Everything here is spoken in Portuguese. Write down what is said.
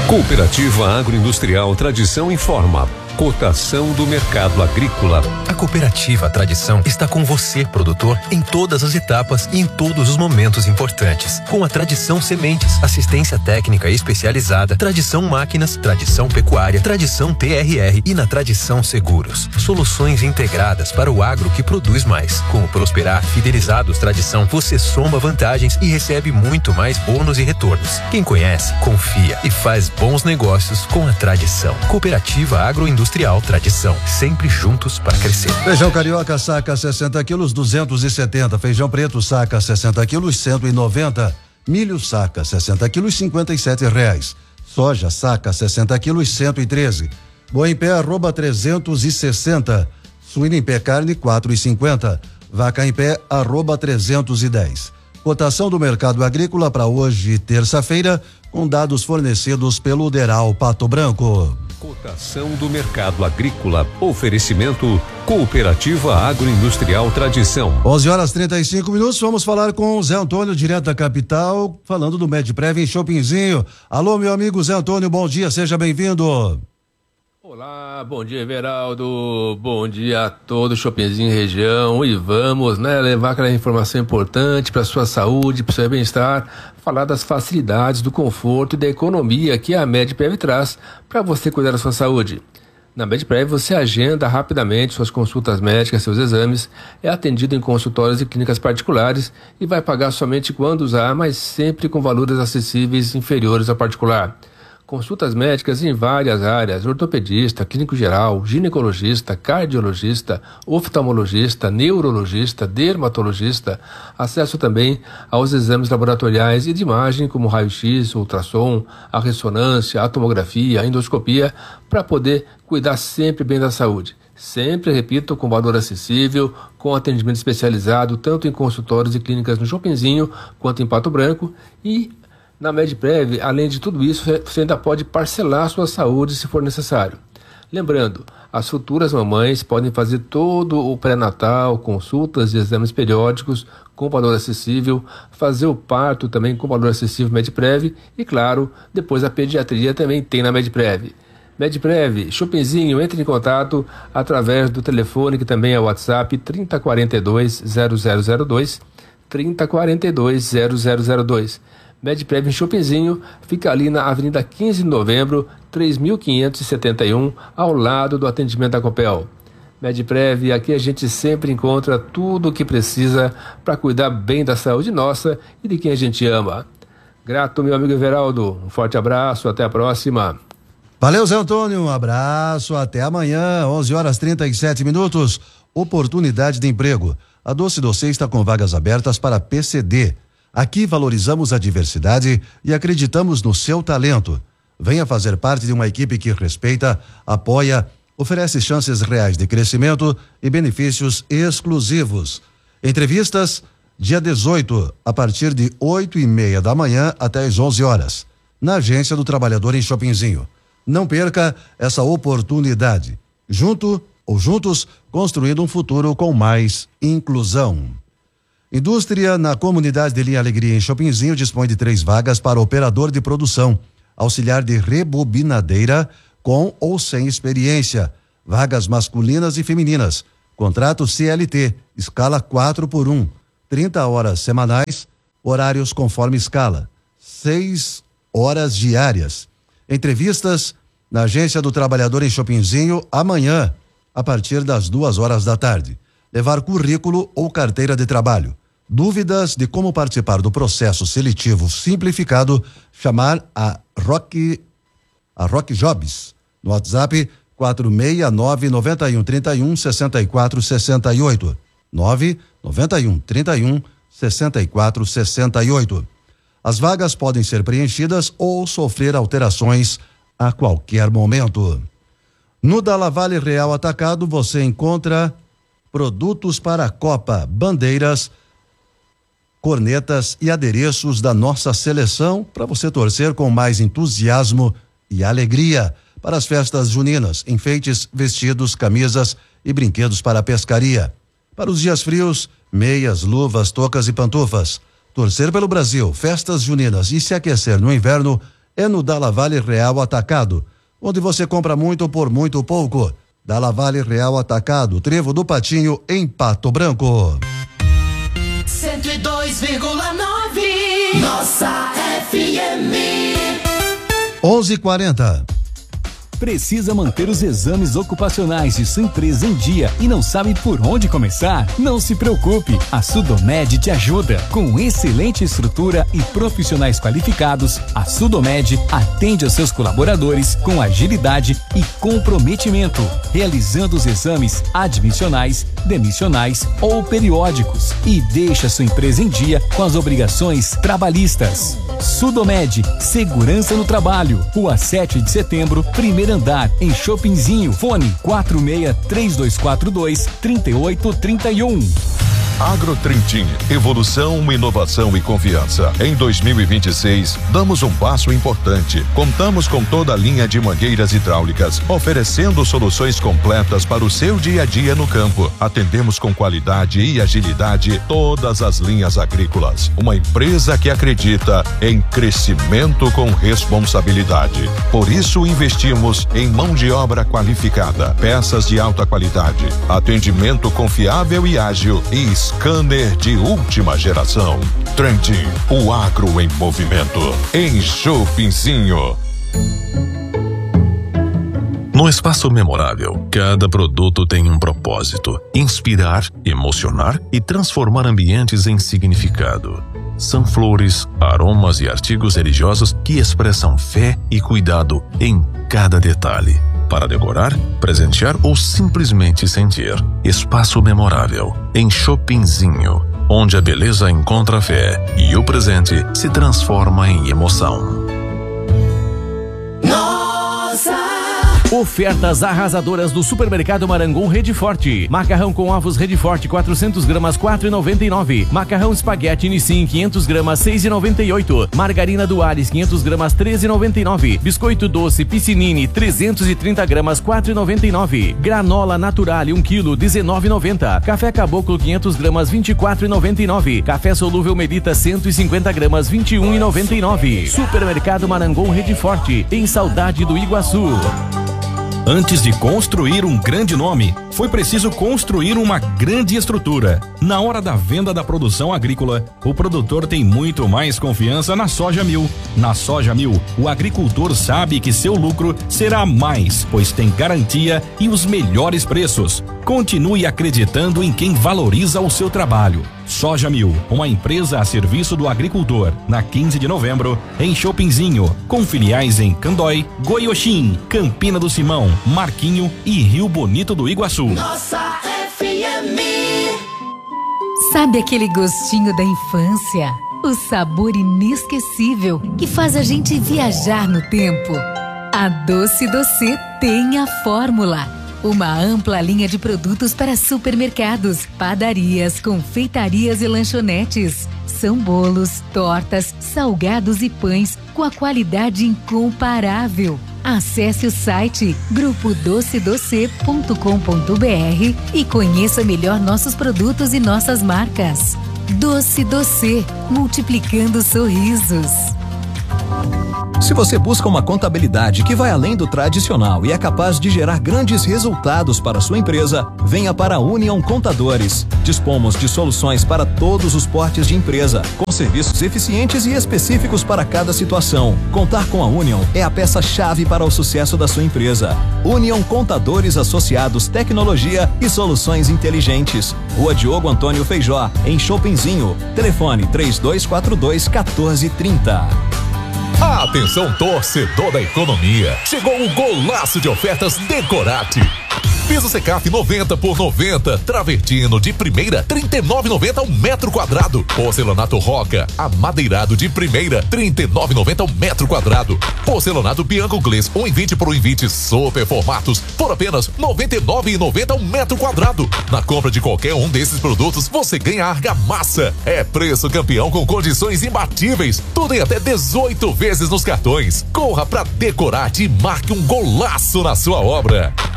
Cooperativa Agroindustrial Tradição informa. Cotação do mercado agrícola. A Cooperativa Tradição está com você, produtor, em todas as etapas e em todos os momentos importantes. Com a Tradição Sementes, assistência técnica especializada, Tradição Máquinas, Tradição Pecuária, Tradição TRR e na Tradição Seguros. Soluções integradas para o agro que produz mais. Com o Prosperar Fidelizados Tradição, você soma vantagens e recebe muito mais bônus e retornos. Quem conhece, confia e faz bons negócios com a Tradição. Cooperativa Agroindustrial Tradição, sempre juntos para crescer. Feijão carioca saca 60 quilos, 270. Feijão preto saca 60 quilos, 190. Milho saca 60 quilos, R$ 57. Soja saca 60 quilos, 113. Boi em pé arroba 360. Suíno em pé carne 4,50. Vaca em pé arroba 310. Cotação do mercado agrícola para hoje, terça-feira, com dados fornecidos pelo Uderal Pato Branco. Cotação do mercado agrícola. Oferecimento Cooperativa Agroindustrial Tradição. 11h35. Vamos falar com o Zé Antônio, direto da capital, falando do Medprev em Chopinzinho. Alô, meu amigo Zé Antônio, bom dia, seja bem-vindo. Olá, bom dia, Everaldo, bom dia a todo Chopinzinho região, e vamos, levar aquela informação importante para sua saúde, para o seu bem-estar, falar das facilidades, do conforto e da economia que a Medprev traz para você cuidar da sua saúde. Na Medprev você agenda rapidamente suas consultas médicas, seus exames, é atendido em consultórios e clínicas particulares e vai pagar somente quando usar, mas sempre com valores acessíveis inferiores ao particular. Consultas médicas em várias áreas: ortopedista, clínico geral, ginecologista, cardiologista, oftalmologista, neurologista, dermatologista. Acesso também aos exames laboratoriais e de imagem como raio-x, ultrassom, a ressonância, a tomografia, a endoscopia, para poder cuidar sempre bem da saúde. Sempre, repito, com valor acessível, com atendimento especializado, tanto em consultórios e clínicas no Chopinzinho quanto em Pato Branco. E na Medprev, além de tudo isso, você ainda pode parcelar sua saúde se for necessário. Lembrando, as futuras mamães podem fazer todo o pré-natal, consultas e exames periódicos com valor acessível, fazer o parto também com valor acessível Medprev e, claro, depois a pediatria também tem na Medprev. Medprev, Chopinzinho, entre em contato através do telefone que também é o WhatsApp 3042-0002, 3042-0002. Medprev em Chopinzinho fica ali na Avenida 15 de Novembro, 3571, ao lado do atendimento da Copel. Medprev, aqui a gente sempre encontra tudo o que precisa para cuidar bem da saúde nossa e de quem a gente ama. Grato, meu amigo Everaldo. Um forte abraço, até a próxima. Valeu, Zé Antônio, um abraço, até amanhã, 11h37. Oportunidade de emprego. A Doce Doce está com vagas abertas para PCD. Aqui valorizamos a diversidade e acreditamos no seu talento. Venha fazer parte de uma equipe que respeita, apoia, oferece chances reais de crescimento e benefícios exclusivos. Entrevistas, dia 18, a partir de 8h30 da manhã até as 11 horas, na Agência do Trabalhador em Chopinzinho. Não perca essa oportunidade. Juntos, construindo um futuro com mais inclusão. Indústria na comunidade de Linha Alegria em Chopinzinho dispõe de 3 vagas para operador de produção, auxiliar de rebobinadeira com ou sem experiência, vagas masculinas e femininas, contrato CLT, escala 4x1, 30 horas semanais, horários conforme escala, 6 horas diárias. Entrevistas na Agência do Trabalhador em Chopinzinho amanhã, a partir das 2h da tarde. Levar currículo ou carteira de trabalho. Dúvidas de como participar do processo seletivo simplificado, chamar a Rock Jobs no WhatsApp 469-9131-6468, 99131-6468. As vagas podem ser preenchidas ou sofrer alterações a qualquer momento. No Dalla Valle Real Atacado você encontra produtos para a Copa, bandeiras, cornetas e adereços da nossa seleção para você torcer com mais entusiasmo e alegria. Para as festas juninas, enfeites, vestidos, camisas e brinquedos para a pescaria. Para os dias frios, meias, luvas, toucas e pantufas. Torcer pelo Brasil, festas juninas e se aquecer no inverno é no Dalla Valle Real Atacado, onde você compra muito por muito pouco. Dalla Valle Real Atacado, Trevo do Patinho, em Pato Branco. 102,9 Nossa FM. 11h40. Precisa manter os exames ocupacionais de sua empresa em dia e não sabe por onde começar? Não se preocupe, a Sudomed te ajuda. Com excelente estrutura e profissionais qualificados, a Sudomed atende aos seus colaboradores com agilidade e comprometimento, realizando os exames admissionais, demissionais ou periódicos e deixa sua empresa em dia com as obrigações trabalhistas. Sudomed, segurança no trabalho. Rua 7 de setembro, primeiro andar, em Shoppingzinho. Fone 46-3242-3831. Agrotrentin, evolução, inovação e confiança. Em 2026, damos um passo importante. Contamos com toda a linha de mangueiras hidráulicas, oferecendo soluções completas para o seu dia a dia no campo. Atendemos com qualidade e agilidade todas as linhas agrícolas. Uma empresa que acredita em crescimento com responsabilidade. Por isso, investimos em mão de obra qualificada, peças de alta qualidade, atendimento confiável e ágil e scanner de última geração. Trentin, o agro em movimento. Em Shoppingzinho. No espaço memorável, cada produto tem um propósito: inspirar, emocionar e transformar ambientes em significado. São flores, aromas e artigos religiosos que expressam fé e cuidado em cada detalhe. Para decorar, presentear ou simplesmente sentir. Espaço memorável, em Shoppingzinho, onde a beleza encontra fé e o presente se transforma em emoção. Ofertas arrasadoras do Supermercado Marangon Rede Forte. Macarrão com ovos Rede Forte 400 gramas 4,99. Macarrão espaguete Nissin 500 gramas 6,98. Margarina Duares 500 gramas 13,99. Biscoito doce Piscinini 330 gramas 4,99. Granola Naturale 1 kg 19,90. Café Caboclo 500 gramas 24,99. Café solúvel Medita 150 gramas 21,99. Supermercado Marangon Rede Forte, em Saudade do Iguaçu. Antes de construir um grande nome, foi preciso construir uma grande estrutura. Na hora da venda da produção agrícola, o produtor tem muito mais confiança na Soja Mil. Na Soja Mil, o agricultor sabe que seu lucro será mais, pois tem garantia e os melhores preços. Continue acreditando em quem valoriza o seu trabalho. Soja Mil, uma empresa a serviço do agricultor, na 15 de novembro, em Shoppingzinho, com filiais em Candói, Goiôxim, Campina do Simão, Marquinho e Rio Bonito do Iguaçu. Nossa FM. Sabe aquele gostinho da infância? O sabor inesquecível que faz a gente viajar no tempo. A Doce Doce tem a fórmula. Uma ampla linha de produtos para supermercados, padarias, confeitarias e lanchonetes. São bolos, tortas, salgados e pães com a qualidade incomparável. Acesse o site grupodocedoce.com.br e conheça melhor nossos produtos e nossas marcas. Doce Doce, multiplicando sorrisos. Se você busca uma contabilidade que vai além do tradicional e é capaz de gerar grandes resultados para a sua empresa, venha para a União Contadores. Dispomos de soluções para todos os portes de empresa, com serviços eficientes e específicos para cada situação. Contar com a União é a peça-chave para o sucesso da sua empresa. União Contadores Associados, Tecnologia e Soluções Inteligentes. Rua Diogo Antônio Feijó, em Shoppingzinho. Telefone 3242-1430. Atenção, torcedor da economia. Chegou o golaço de ofertas Decorate. Piso Secaf 90 por 90, Travertino de primeira 39,90 ao metro quadrado. Porcelanato Roca amadeirado de primeira 39,90 ao metro quadrado. Porcelanato Bianco Glass 1,20 por 1,20 super formatos por apenas 99,90 ao metro quadrado. Na compra de qualquer um desses produtos você ganha argamassa. É preço campeão com condições imbatíveis. Tudo em até 18 vezes nos cartões. Corra pra Decorate e marque um golaço na sua obra.